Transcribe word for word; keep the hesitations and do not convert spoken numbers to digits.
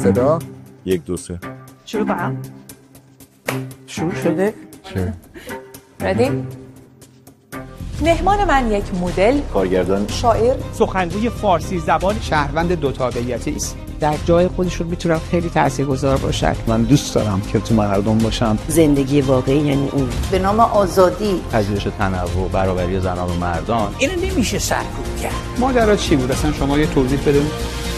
صدا یک دو سه شروع کنم. شروع شده؟ چه؟ ردی؟ مهمان من یک مدل، کارگردان، شاعر، سخنگوی فارسی زبان، شهروند دو تابعیتی است. در جای خودشون میتونن خیلی تاثیرگذار باشن. من دوست دارم که تو مردم باشم. زندگی واقعی یعنی اون. به نام آزادی، پذیرش تنوع، برابری زنان و مردان. اینو نمیشه سرکوب کرد. ماجرا چی بود اصلا شما یه توضیح بدید.